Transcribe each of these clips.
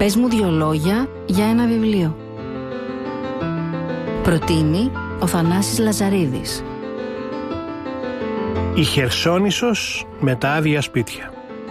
Πες μου 2 λόγια για ένα βιβλίο. Προτείνει ο Θανάσης Λαζαρίδης. Η Χερσόνησος με τα άδεια σπίτια.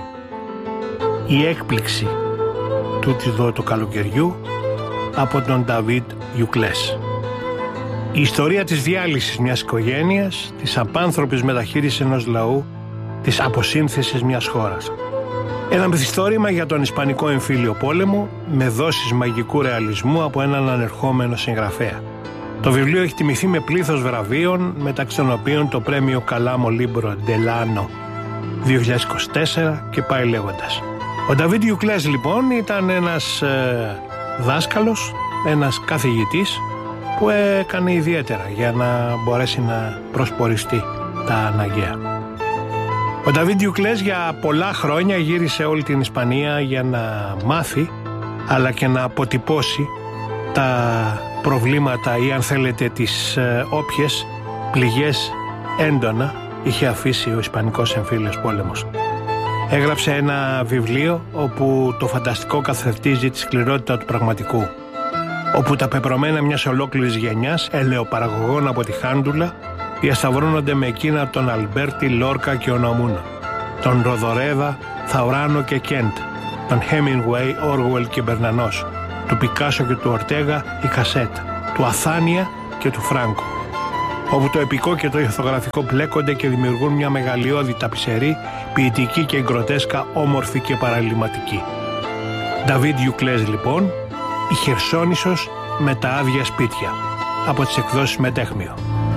Η έκπληξη τούτη εδώ του καλοκαιριού από τον Νταβίντ Ιουκλές. Η ιστορία της διάλυσης μιας οικογένειας, της απάνθρωπης μεταχείρισης ενός λαού, της αποσύνθεσης μιας χώρας. Ένα μυθιστόρημα για τον Ισπανικό εμφύλιο πόλεμο με δόσεις μαγικού ρεαλισμού από έναν ανερχόμενο συγγραφέα. Το βιβλίο έχει τιμηθεί με πλήθος βραβείων, μεταξύ των οποίων το πρέμιο Καλάμο Λίμπρο Ντελάνο 2024 και πάει λέγοντας. Ο Νταβίντ Ιουκλές λοιπόν ήταν ένας δάσκαλος, ένας καθηγητής που έκανε ιδιαίτερα για να μπορέσει να προσποριστεί τα αναγκαία. Ο Νταβίντ Ιουκλές για πολλά χρόνια γύρισε όλη την Ισπανία για να μάθει αλλά και να αποτυπώσει τα προβλήματα ή αν θέλετε τις όποιες πληγές έντονα είχε αφήσει ο Ισπανικός εμφύλιος πόλεμος. Έγραψε ένα βιβλίο όπου το φανταστικό καθρεφτίζει τη σκληρότητα του πραγματικού, όπου τα πεπρωμένα μιας ολόκληρης γενιάς ελαιοπαραγωγών από τη Χάντουλα διασταυρώνονται με εκείνα τον Αλμπέρτι, Λόρκα και Οναμούνα, τον Ροδορέδα, Θαουράνο και Κέντ, τον Χέμινγκουέι, Όργουελ και Μπερνανός, του Πικάσο και του Ορτέγα η Κασέτ, του Αθάνια και του Φράγκο, όπου το επικό και το ηθογραφικό μπλέκονται και δημιουργούν μια μεγαλειώδη ταπεισερή, ποιητική και γκροτέσκα, όμορφη και παραλυματική. Νταβίντ Ιουκλές λοιπόν, η Χερσόνησος με τα άδεια σπίτια, από τις εκδόσεις Μετέχμιο.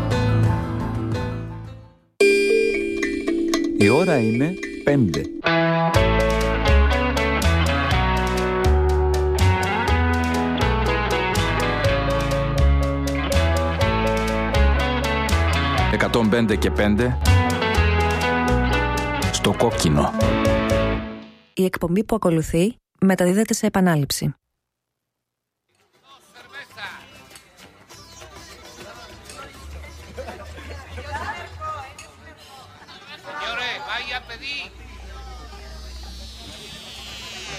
Η ώρα είναι 5. «105 και 5» στο κόκκινο. Η εκπομπή που ακολουθεί μεταδίδεται σε επανάληψη. Señores, vaya a pedir